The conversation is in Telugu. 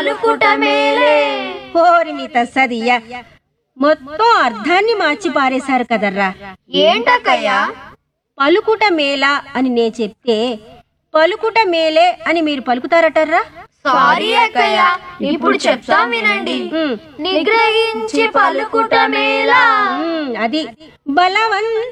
పలుకుట మేలే. ఓరి మీ తస్సదియ్య, మొత్తం అర్థాన్ని మార్చి పారేశారు కదర్రా. ఏంటక్కయ్యా? పలుకుట మేళ అని నే చెప్తే పలుకుట మేలే అని మీరు పలుకుతారటర్రా. సారీ అక్కయ్య, ఇప్పుడు చెప్తాం వినండి. నిగ్రహించి పలుకుట మేలా. అది బలవంత